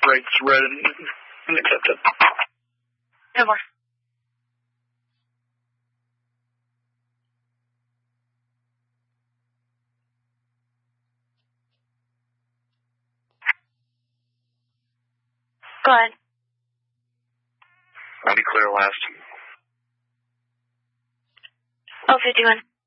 rates read and accepted. No more. Go ahead. I'll be clear last. 051.